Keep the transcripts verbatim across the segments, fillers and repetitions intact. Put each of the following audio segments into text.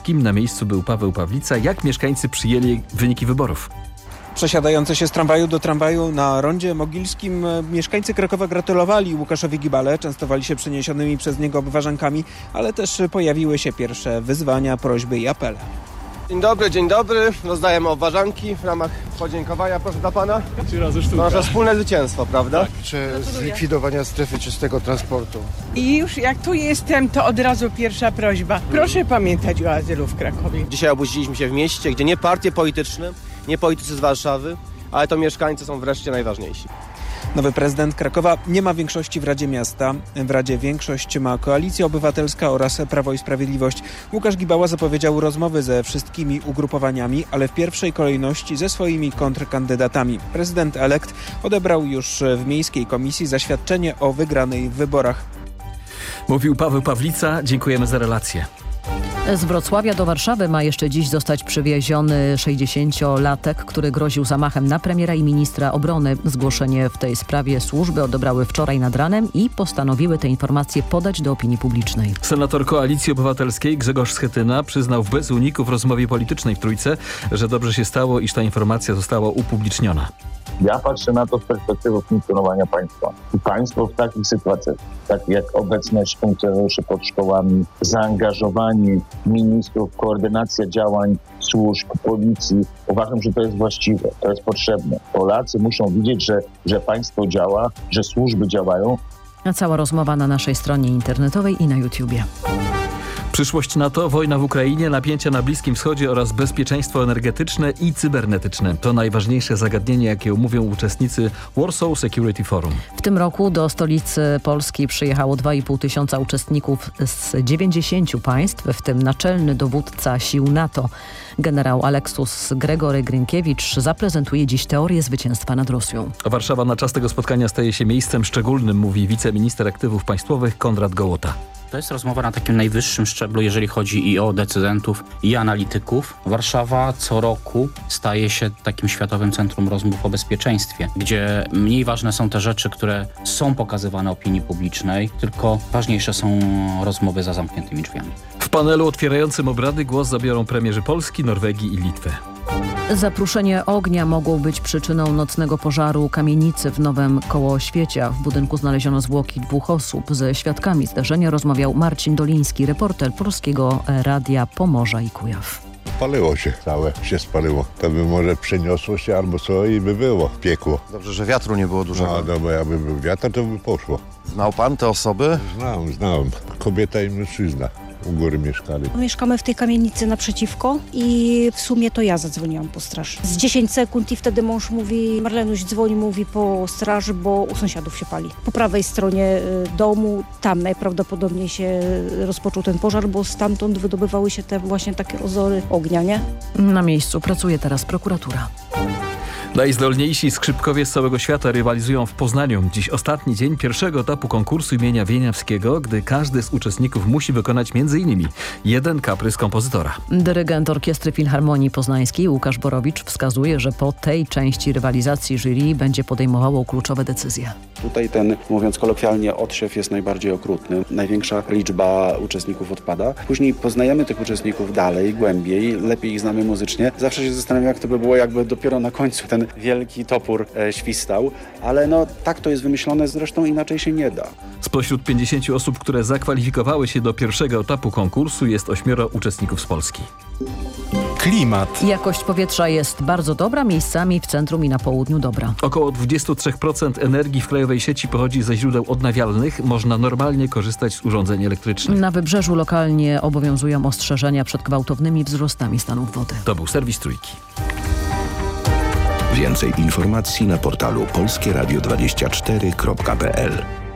Mogilskim. Na miejscu był Paweł Pawlica. Jak mieszkańcy przyjęli wyniki wyborów? Przesiadający się z tramwaju do tramwaju na rondzie mogilskim mieszkańcy Krakowa gratulowali Łukaszowi Gibale, częstowali się przyniesionymi przez niego ważankami, ale też pojawiły się pierwsze wyzwania, prośby i apele. Dzień dobry, dzień dobry. Rozdajemy obwarzanki w ramach podziękowania, proszę dla pana. Trzy razy sztuka. Nasze wspólne zwycięstwo, prawda? Tak, czy zlikwidowania strefy czystego transportu. I już jak tu jestem, to od razu pierwsza prośba. Proszę pamiętać o azylu w Krakowie. Dzisiaj obudziliśmy się w mieście, gdzie nie partie polityczne, nie politycy z Warszawy, ale to mieszkańcy są wreszcie najważniejsi. Nowy prezydent Krakowa nie ma większości w Radzie Miasta. W Radzie większość ma Koalicja Obywatelska oraz Prawo i Sprawiedliwość. Łukasz Gibała zapowiedział rozmowy ze wszystkimi ugrupowaniami, ale w pierwszej kolejności ze swoimi kontrkandydatami. Prezydent elekt odebrał już w Miejskiej Komisji zaświadczenie o wygranej w wyborach. Mówił Paweł Pawlica. Dziękujemy za relację. Z Wrocławia do Warszawy ma jeszcze dziś zostać przywieziony sześćdziesięciolatek, który groził zamachem na premiera i ministra obrony. Zgłoszenie w tej sprawie służby odebrały wczoraj nad ranem i postanowiły te informacje podać do opinii publicznej. Senator Koalicji Obywatelskiej Grzegorz Schetyna przyznał w bez uniku w rozmowie politycznej w Trójce, że dobrze się stało, iż ta informacja została upubliczniona. Ja patrzę na to z perspektywy funkcjonowania państwa. I państwo w takich sytuacjach, tak jak obecność funkcjonariuszy pod szkołami, zaangażowanie ministrów, koordynacja działań służb, policji, uważam, że to jest właściwe, to jest potrzebne. Polacy muszą widzieć, że, że państwo działa, że służby działają. A cała rozmowa na naszej stronie internetowej i na YouTubie. Przyszłość NATO, wojna w Ukrainie, napięcia na Bliskim Wschodzie oraz bezpieczeństwo energetyczne i cybernetyczne. To najważniejsze zagadnienie, jakie omówią uczestnicy Warsaw Security Forum. W tym roku do stolicy Polski przyjechało dwa i pół tysiąca uczestników z dziewięćdziesięciu państw, w tym naczelny dowódca sił NATO. Generał Aleksus Gregory Grynkiewicz zaprezentuje dziś teorię zwycięstwa nad Rosją. Warszawa na czas tego spotkania staje się miejscem szczególnym, mówi wiceminister aktywów państwowych Konrad Gołota. To jest rozmowa na takim najwyższym szczeblu, jeżeli chodzi i o decydentów, i analityków. Warszawa co roku staje się takim światowym centrum rozmów o bezpieczeństwie, gdzie mniej ważne są te rzeczy, które są pokazywane opinii publicznej, tylko ważniejsze są rozmowy za zamkniętymi drzwiami. W panelu otwierającym obrady głos zabiorą premierzy Polski, Norwegii i Litwy. Zapruszenie ognia mogło być przyczyną nocnego pożaru kamienicy w Nowym Kołoświecie. W budynku znaleziono zwłoki dwóch osób. Ze świadkami zdarzenia rozmawiał Marcin Doliński, reporter Polskiego Radia Pomorza i Kujaw. Paliło się, całe się spaliło. To by może przeniosło się albo co i by było piekło. Dobrze, że wiatru nie było dużego. No, no bo jakby był wiatr, to by poszło. Znał pan te osoby? Znam, znam. Kobieta i mężczyzna u góry mieszkali. Mieszkamy w tej kamienicy naprzeciwko i w sumie to ja zadzwoniłam po straż. Z dziesięć sekund i wtedy mąż mówi, Marlenuś dzwoni, mówi po straż, bo u sąsiadów się pali. Po prawej stronie domu, tam najprawdopodobniej się rozpoczął ten pożar, bo stamtąd wydobywały się te właśnie takie ozory ognia, nie? Na miejscu pracuje teraz prokuratura. Najzdolniejsi skrzypkowie z całego świata rywalizują w Poznaniu. Dziś ostatni dzień pierwszego etapu konkursu imienia Wieniawskiego, gdy każdy z uczestników musi wykonać między innymi jeden kaprys kompozytora. Dyrygent Orkiestry Filharmonii Poznańskiej Łukasz Borowicz wskazuje, że po tej części rywalizacji jury będzie podejmowało kluczowe decyzje. Tutaj ten, mówiąc kolokwialnie, odsiew jest najbardziej okrutny. Największa liczba uczestników odpada. Później poznajemy tych uczestników dalej, głębiej, lepiej ich znamy muzycznie. Zawsze się zastanawiam, jak to by było, jakby dopiero na końcu ten wielki topór e, świstał, ale no tak to jest wymyślone, zresztą inaczej się nie da. Spośród pięćdziesięciu osób, które zakwalifikowały się do pierwszego etapu konkursu, jest ośmioro uczestników z Polski. Klimat. Jakość powietrza jest bardzo dobra, miejscami w centrum i na południu dobra. Około dwadzieścia trzy procent energii w krajowej sieci pochodzi ze źródeł odnawialnych. Można normalnie korzystać z urządzeń elektrycznych. Na wybrzeżu lokalnie obowiązują ostrzeżenia przed gwałtownymi wzrostami stanów wody. To był serwis Trójki. Więcej informacji na portalu polskie radio dwadzieścia cztery kropka p l.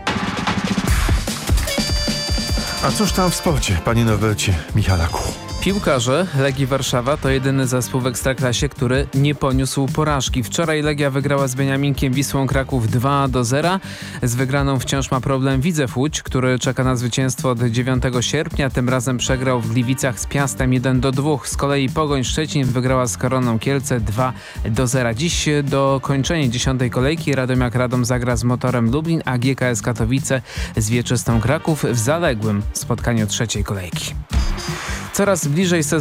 A cóż tam w sporcie, panie Norbercie Michalaku? Piłkarze Legii Warszawa to jedyny zespół w Ekstraklasie, który nie poniósł porażki. Wczoraj Legia wygrała z Beniaminkiem Wisłą Kraków dwa do zera. Z wygraną wciąż ma problem Widzew Łódź, który czeka na zwycięstwo od dziewiątego sierpnia. Tym razem przegrał w Gliwicach z Piastem jeden do dwóch. Z kolei Pogoń Szczecin wygrała z Koroną Kielce dwa do zera. Dziś do kończenia dziesiątej kolejki Radomiak Radom zagra z Motorem Lublin, a G K S Katowice z Wieczystą Kraków w zaległym spotkaniu trzeciej kolejki. Coraz bliżej sezonu